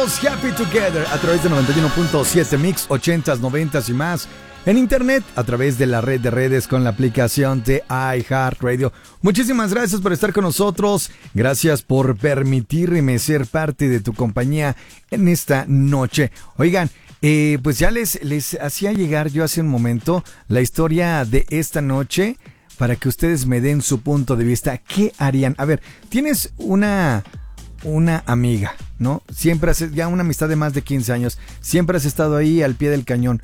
Happy Together a través de 91.7 Mix, 80s, 90s y más. En internet, a través de la red de redes con la aplicación de iHeartRadio. Muchísimas gracias por estar con nosotros. Gracias por permitirme ser parte de tu compañía en esta noche. Oigan, pues ya les hacía llegar yo hace un momento la historia de esta noche para que ustedes me den su punto de vista. ¿Qué harían? A ver, tienes una amiga, ¿no? Siempre has, ya una amistad de más de 15 años, siempre has estado ahí al pie del cañón.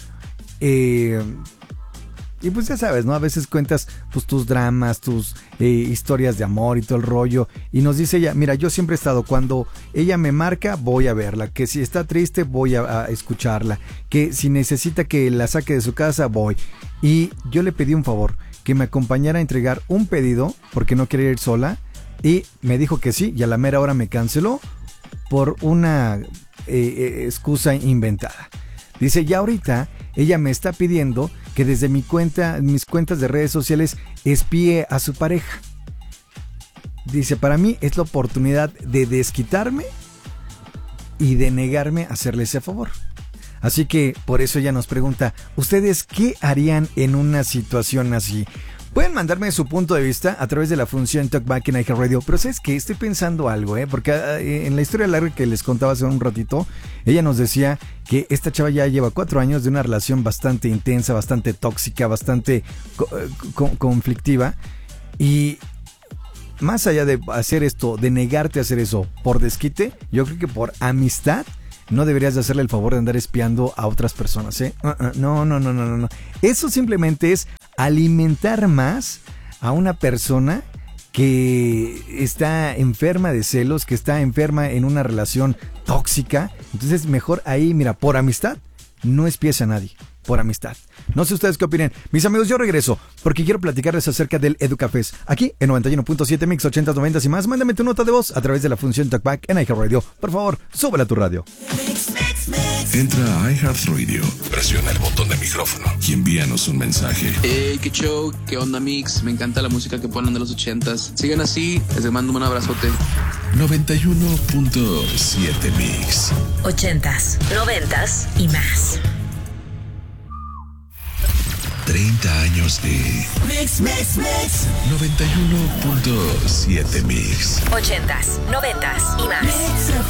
Y pues ya sabes, ¿no? A veces cuentas pues tus dramas, tus historias de amor y todo el rollo. Y nos dice ella, mira, yo siempre he estado, cuando ella me marca, voy a verla. Que si está triste, voy a escucharla. Que si necesita que la saque de su casa, voy. Y yo le pedí un favor, que me acompañara a entregar un pedido, porque no quería ir sola. Y me dijo que sí, y a la mera hora me canceló por una excusa inventada. Dice, ya ahorita ella me está pidiendo que desde mis cuentas de redes sociales espíe a su pareja. Dice, para mí es la oportunidad de desquitarme y de negarme a hacerle ese favor. Así que por eso ella nos pregunta, ¿ustedes qué harían en una situación así? Pueden mandarme su punto de vista a través de la función Talkback en iHeartRadio. Pero ¿sabes qué? Estoy pensando algo, porque en la historia larga que les contaba hace un ratito, ella nos decía que esta chava ya lleva 4 años de una relación bastante intensa, bastante tóxica, bastante conflictiva. Y más allá de hacer esto, de negarte a hacer eso por desquite, yo creo que por amistad no deberías de hacerle el favor de andar espiando a otras personas, ¿eh? No. Eso simplemente es alimentar más a una persona que está enferma de celos, que está enferma en una relación tóxica. Entonces mejor ahí, mira, por amistad, no espíes a nadie. Por amistad. No sé ustedes qué opinen. Mis amigos, yo regreso porque quiero platicarles acerca del EduCafés. Aquí en 91.7 Mix, 80s, 90s y más. Mándame tu nota de voz a través de la función Talkback en iHeartRadio. Por favor, súbela a tu radio. Entra a iHeartRadio, presiona el botón de micrófono y envíanos un mensaje. Hey, qué show, qué onda Mix, me encanta la música que ponen de los 80s. Sigan así, les mando un abrazote. 91.7 Mix. 80s, 90s y más. 30 años de Mix. 91.7 Mix. 80s, 90s y más.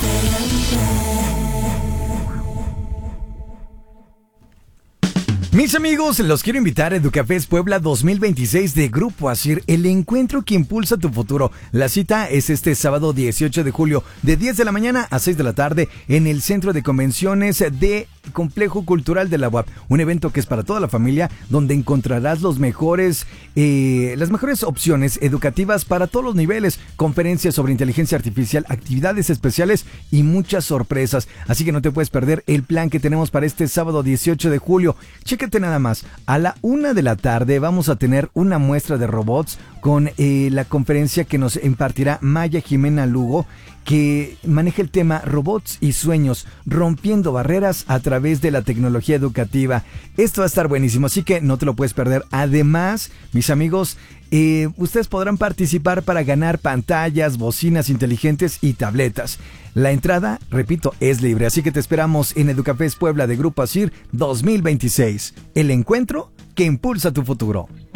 Mis amigos, los quiero invitar a EduCafés Puebla 2026 de Grupo Asir, el encuentro que impulsa tu futuro. La cita es este sábado 18 de julio, de 10 de la mañana a 6 de la tarde, en el Centro de Convenciones de Complejo Cultural de la UAP. Un evento que es para toda la familia, donde encontrarás las mejores opciones educativas para todos los niveles, conferencias sobre inteligencia artificial, actividades especiales y muchas sorpresas. Así que no te puedes perder el plan que tenemos para este sábado 18 de julio. Chécate nada más, a la 1 de la tarde vamos a tener una muestra de robots con la conferencia que nos impartirá Maya Jimena Lugo, que maneja el tema Robots y Sueños, rompiendo barreras a través de la tecnología educativa. Esto va a estar buenísimo, así que no te lo puedes perder. Además, mis amigos, ustedes podrán participar para ganar pantallas, bocinas inteligentes y tabletas. La entrada, repito, es libre, así que te esperamos en EduCafés Puebla de Grupo Asir 2026. El encuentro que impulsa tu futuro.